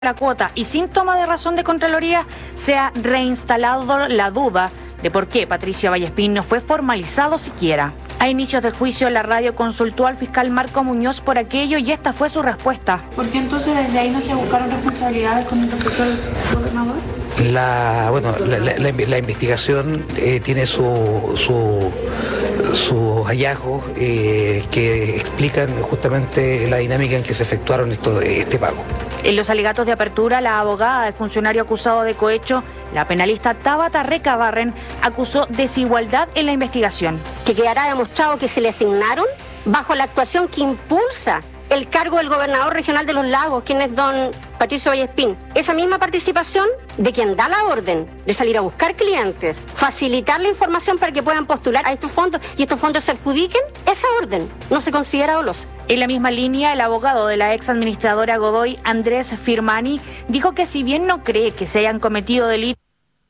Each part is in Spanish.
la cuota y sin toma de razón de Contraloría, se ha reinstalado la duda de por qué Patricio Vallespín no fue formalizado siquiera. A inicios del juicio, la radio consultó al fiscal Marco Muñoz por aquello y esta fue su respuesta. ¿Por qué entonces desde ahí no se buscaron responsabilidades con respecto al gobernador? La investigación tiene sus hallazgos que explican justamente la dinámica en que se efectuaron este pago. En los alegatos de apertura, la abogada del funcionario acusado de cohecho, la penalista Tabata Recabarren, acusó desigualdad en la investigación. Que quedará demostrado que se le asignaron bajo la actuación que impulsa el cargo del gobernador regional de Los Lagos, quien es don Patricio Vallespín. Esa misma participación de quien da la orden de salir a buscar clientes, facilitar la información para que puedan postular a estos fondos y estos fondos se adjudiquen, esa orden no se considera dolosa. En la misma línea, el abogado de la ex administradora Godoy, Andrés Firmani, dijo que si bien no cree que se hayan cometido delitos,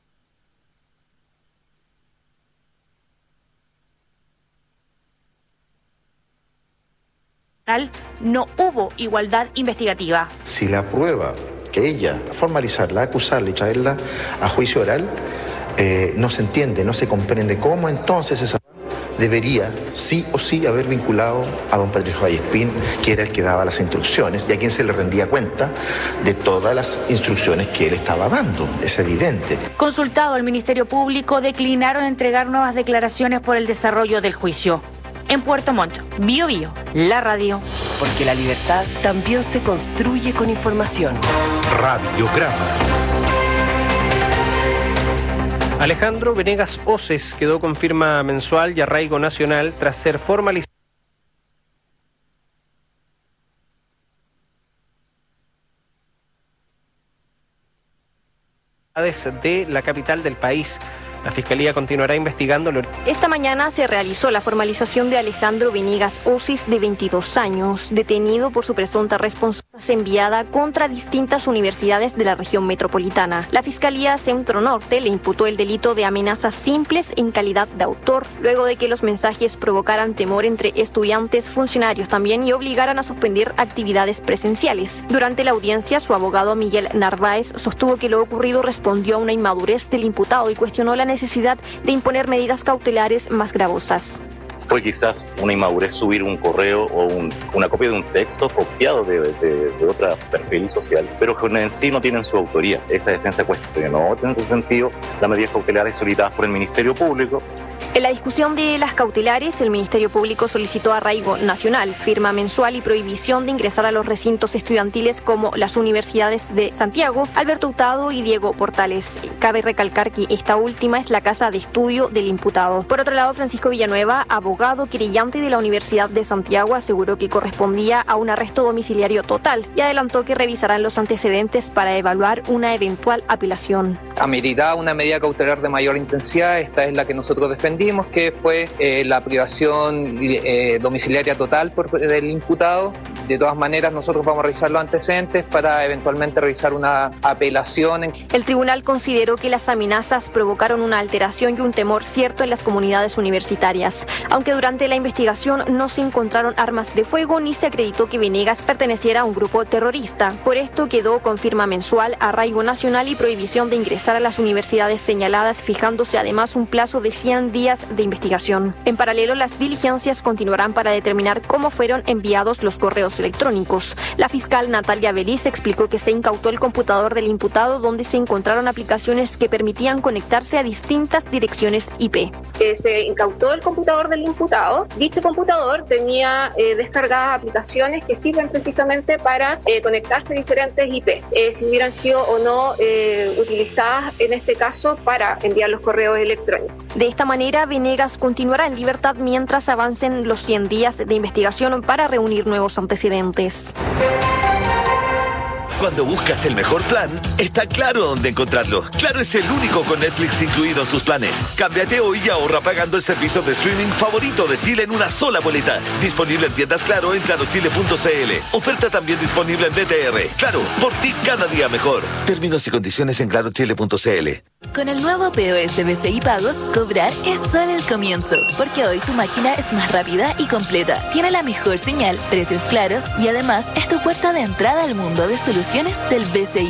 no hubo igualdad investigativa. Si la prueba que ella, formalizarla, acusarla y traerla a juicio oral, no se entiende, no se comprende cómo entonces esa debería sí o sí haber vinculado a don Patricio Vallespín, que era el que daba las instrucciones y a quien se le rendía cuenta de todas las instrucciones que él estaba dando, es evidente. Consultado el Ministerio Público, declinaron entregar nuevas declaraciones por el desarrollo del juicio. En Puerto Montt, Bío Bío, la radio. Porque la libertad también se construye con información. Radiograma. Alejandro Venegas Oces quedó con firma mensual y arraigo nacional tras ser formalizado de la capital del país. La Fiscalía continuará investigando. Esta mañana se realizó la formalización de Alejandro Venegas Oces, de 22 años, detenido por su presunta responsabilidad enviada contra distintas universidades de la región metropolitana. La Fiscalía Centro Norte le imputó el delito de amenazas simples en calidad de autor, luego de que los mensajes provocaran temor entre estudiantes, funcionarios también y obligaran a suspender actividades presenciales. Durante la audiencia, su abogado Miguel Narváez sostuvo que lo ocurrido respondió a una inmadurez del imputado y cuestionó la necesidad de imponer medidas cautelares más gravosas. Fue quizás una inmadurez subir un correo o una copia de un texto copiado de otra perfil social, pero que en sí no tienen su autoría. Esta defensa cuestionó en ese sentido las medidas cautelares solicitadas por el Ministerio Público. En la discusión de las cautelares, el Ministerio Público solicitó arraigo nacional, firma mensual y prohibición de ingresar a los recintos estudiantiles como las universidades de Santiago, Alberto Hurtado y Diego Portales. Cabe recalcar que esta última es la casa de estudio del imputado. Por otro lado, Francisco Villanueva, abogado querellante de la Universidad de Santiago, aseguró que correspondía a un arresto domiciliario total y adelantó que revisarán los antecedentes para evaluar una eventual apelación. Amerita una medida cautelar de mayor intensidad, esta es la que nosotros defendimos, que fue la privación domiciliaria total del imputado. De todas maneras, nosotros vamos a revisar los antecedentes para eventualmente revisar una apelación. El tribunal consideró que las amenazas provocaron una alteración y un temor cierto en las comunidades universitarias, aunque durante la investigación no se encontraron armas de fuego ni se acreditó que Venegas perteneciera a un grupo terrorista. Por esto quedó con firma mensual, arraigo nacional y prohibición de ingresar a las universidades señaladas, fijándose además un plazo de 100 días de investigación. En paralelo, las diligencias continuarán para determinar cómo fueron enviados los correos electrónicos. La fiscal Natalia Beliz explicó que se incautó el computador del imputado, donde se encontraron aplicaciones que permitían conectarse a distintas direcciones IP. Se incautó el computador del imputado. Dicho computador tenía descargadas aplicaciones que sirven precisamente para conectarse a diferentes IP, si hubieran sido o no utilizadas en este caso para enviar los correos electrónicos. De esta manera, Venegas continuará en libertad mientras avancen los 100 días de investigación para reunir nuevos antecedentes. Cuando buscas el mejor plan, está Claro dónde encontrarlo. Claro es el único con Netflix incluido en sus planes. Cámbiate hoy y ahorra pagando el servicio de streaming favorito de Chile en una sola boleta. Disponible en tiendas Claro en clarochile.cl. Oferta también disponible en BTR. Claro, por ti cada día mejor. Términos y condiciones en clarochile.cl. Con el nuevo POS BCI Pagos, cobrar es solo el comienzo, porque hoy tu máquina es más rápida y completa, tiene la mejor señal, precios claros y además es tu puerta de entrada al mundo de soluciones del BCI.